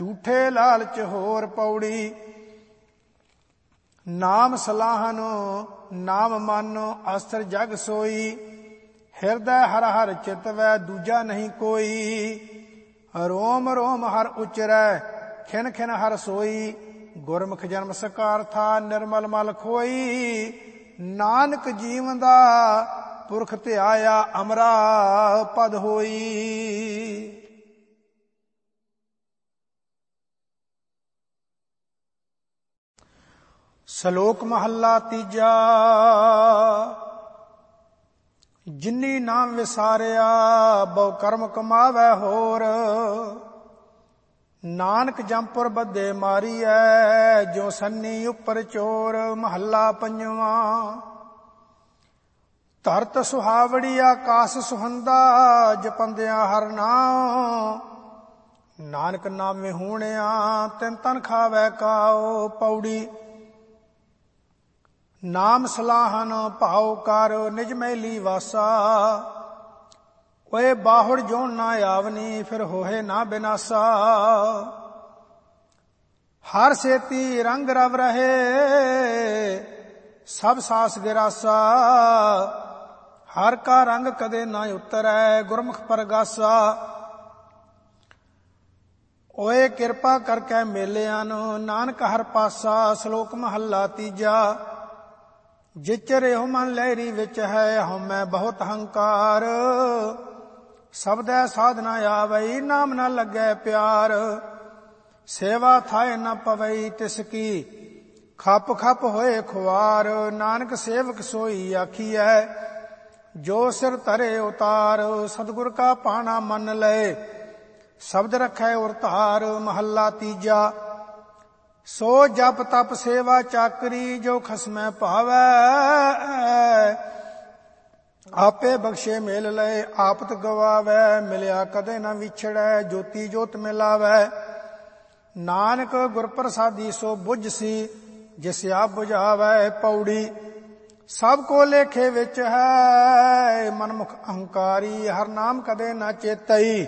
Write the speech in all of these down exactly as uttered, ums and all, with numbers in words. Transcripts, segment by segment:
ਝੂਠੇ ਲਾਲਚ ਹੋਰ। ਪੌੜੀ ਨਾਮ ਸਲਾਹਨੋ ਨਾਮ ਮਾਨੋ ਅਸਥਿਰ ਜਗ ਸੋਈ। ਹਿਰਦੈ ਹਰ ਹਰ ਚਿਤਵੈ ਦੂਜਾ ਨਹੀਂ ਕੋਈ। ਰੋਮ ਰੋਮ ਹਰ ਉਚਰੈ ਖਿਨ ਖਿਨ ਹਰ ਸੋਈ। ਗੁਰਮੁਖ ਜਨਮ ਸਕਾਰਥਾ ਨਿਰਮਲ ਮਲ ਖੋਈ। ਨਾਨਕ ਜੀਵਨ ਦਾ ਪੁਰਖ ਧਿਆਇਆ ਅਮਰਾ ਪਦ ਹੋਈ। ਸ਼ਲੋਕ ਮਹੱਲਾ ਤੀਜਾ। ਜਿਨੀ ਨਾਮ ਵਿਸਾਰਿਆ ਬਹੁ ਕਰਮ ਕਮਾਵੈ ਹੋਰ। ਨਾਨਕ ਜੰਪੁਰ ਬੱਧੇ ਮਾਰੀਐ ਜੋ ਸੰਨੀ ਉੱਪਰ ਚੋਰ। ਮਹੱਲਾ ਪੰਜਵਾਂ। ਧਰਤ ਸੁਹਾਵੜੀ ਆਕਾਸ ਸੁਹੰਦਾ ਜਪੰਦਿਆਂ ਹਰ ਨਾਮ। ਨਾਨਕ ਨਾਮੇ ਹੋਣਿਆ ਤਿਨ ਤਨ ਖਾਵੈ ਕਾਉ। ਪੌੜੀ ਨਾਮ ਸਲਾਹਨ ਭਾਉ ਕਰ ਨਿਜ ਮੈਲੀ ਵਾਸਾ। ਓਏ ਬਾਹੁੜ ਜੋਨ ਨਾ ਆਵਨੀ ਫਿਰ ਹੋਏ ਨਾ ਬਿਨਾਸਾ। ਹਰ ਸੇਤੀ ਰੰਗ ਰਵ ਰਹੇ ਸਭ ਸਾਸ ਗਿਰਾਸਾ। ਹਰ ਕਾ ਰੰਗ ਕਦੇ ਨਾ ਉਤਰੈ ਗੁਰਮੁਖ ਪਰਗਾਸਾ। ਓਏ ਕਿਰਪਾ ਕਰਕੇ ਮੇਲਿਆਂ ਨੂੰ ਨਾਨਕ ਹਰ ਪਾਸਾ। ਸ਼ਲੋਕ ਮਹੱਲਾ ਤੀਜਾ। ਜਿਚਰ ਇਹੋ ਮਨ ਲਹਿਰੀ ਵਿੱਚ ਹੈ ਹਉਮੈ ਬਹੁਤ ਹੰਕਾਰ। ਸ਼ਬਦੈ ਸਾਧਨਾ ਆਵਈ ਨਾਮ ਨਾ ਲੱਗੈ ਪਿਆਰ। ਸੇਵਾ ਥਾਏ ਨ ਪਵਈ ਤਿਸ ਕੀ ਖਪ ਖਪ ਹੋਏ ਖੁਆਰ। ਨਾਨਕ ਸੇਵਕ ਸੋਈ ਆਖੀਐ ਜੋ ਸਿਰ ਧਰੇ ਉਤਾਰ। ਸਤਿਗੁਰ ਕਾ ਪਾਣਾ ਮੰਨ ਲਏ ਸ਼ਬਦ ਰੱਖੈ ਉਰ ਧਾਰ। ਮਹੱਲਾ ਤੀਜਾ। ਸੋ ਜਪ ਤਪ ਸੇਵਾ ਚਾਕਰੀ ਜੋ ਖਸਮੈ ਭਾਵੈ। ਆਪੇ ਬਖਸ਼ੇ ਮਿਲ ਲਏ ਆਪਤ ਗਵਾਵੈ। ਮਿਲਿਆ ਕਦੇ ਨਾ ਵਿਛੜੈ ਜੋਤੀ ਜੋਤ ਮਿਲਾਵੈ। ਨਾਨਕ ਗੁਰ ਪ੍ਰਸਾਦੀ ਸੋ ਬੁੱਝ ਸੀ ਜਿਸ ਆਪ ਬੁਝਾਵੈ। ਪੌੜੀ ਸਭ ਕੋ ਲੇਖੇ ਵਿੱਚ ਹੈ ਮਨਮੁਖ ਅਹੰਕਾਰੀ। ਹਰ ਨਾਮ ਕਦੇ ਨਾ ਚੇਤਈ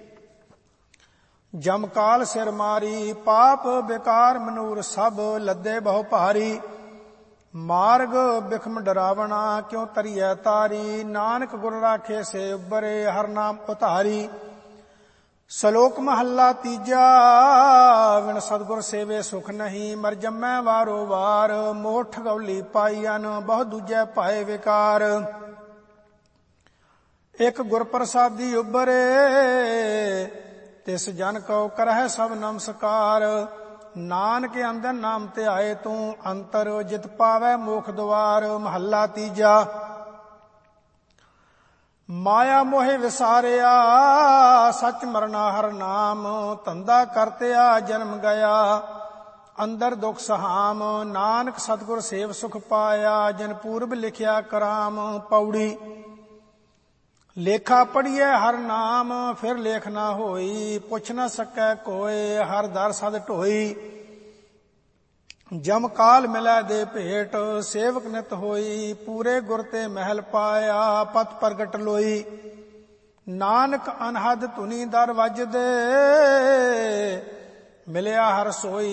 ਜਮ ਕਾਲ ਸਿਰ ਮਾਰੀ। ਪਾਪ ਬੇਕਾਰ ਮਨੂਰ ਸਭ ਲੱਦੇ ਬਹੁ ਭਾਰੀ। ਮਾਰਗ ਬਿਖਮ ਡਰਾਵਣਾ ਕਿਉ ਤਰੀਐ ਤਾਰੀ। ਨਾਨਕ ਗੁਰ ਰਾਖੇ ਸੇ ਉਬਰੇ ਹਰ ਨਾਮ ਉਤਾਰੀ। ਸ਼ਲੋਕ ਮਹੱਲਾ ਤੀਜਾ। ਵਿਣ ਸਤਿਗੁਰ ਸੇਵੇ ਸੁਖ ਨਹੀਂ ਮਰ ਜੰਮੈ ਵਾਰੋ ਵਾਰ। ਮੋਹ ਠਗੌਲੀ ਪਾਈਅਨ ਬਹੁ ਦੂਜੈ ਪਾਏ ਵਿਕਾਰ। ਇਕ ਗੁਰ ਪ੍ਰਸਾਦੀ ਉਬਰੇ ਤਿਸ ਜਨ ਕਉ ਕਰਹਿ ਸਭ ਨਮਸਕਾਰ। ਨਾਨਕ ਅੰਦਨ ਨਾਮ ਧਿਆਏ ਤੂੰ ਅੰਤਰ ਜਿਤ ਪਾਵੈ ਮੋਖ ਦੁਆਰ। ਮਹੱਲਾ ਤੀਜਾ। ਮਾਇਆ ਮੋਹਿ ਵਿਸਾਰਿਆ ਸੱਚ ਮਰਨਾ ਹਰ ਨਾਮ। ਧੰਦਾ ਕਰਤਿਆ ਜਨਮ ਗਿਆ ਅੰਦਰ ਦੁਖ ਸਹਾਮ। ਨਾਨਕ ਸਤਿਗੁਰ ਸੇਵ ਸੁਖ ਪਾਇਆ ਜਿਨ ਪੂਰਬ ਲਿਖਿਆ ਕਰਾਮ। ਪੌੜੀ ਲੇਖਾ ਪੜੀਐ ਹਰ ਨਾਮ ਫਿਰ ਲੇਖ ਨਾ ਹੋਈ। ਪੁੱਛ ਨਾ ਸਕੈ ਕੋਇ ਹਰ ਦਰ ਸਦ ਢੋਈ। ਜਮ ਕਾਲ ਮਿਲੈ ਦੇ ਭੇਟ ਸੇਵਕ ਨਿਤ ਹੋਈ। ਪੂਰੇ ਗੁਰ ਤੇ ਮਹਿਲ ਪਾਇਆ ਪਤ ਪ੍ਰਗਟ ਲੋਈ। ਨਾਨਕ ਅਨਹਦ ਧੁਨੀ ਦਰ ਵੱਜਦੇ ਮਿਲਿਆ ਹਰ ਸੋਈ।